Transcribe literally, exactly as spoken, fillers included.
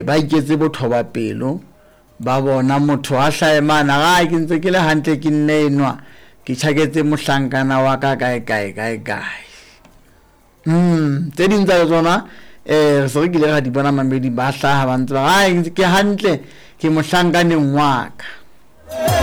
ba iketse bothoba pelo ba bona motho a hlaemana ga ke ntse ke le hantle ke nnenwa ke tshaketse mohlankana wa ka kae kae kae kae mm tse ding tsa tsona eh re ke le ga di bona mamedi ba hlaha ba ntse ba ke hantle ke mohlankane wa ka.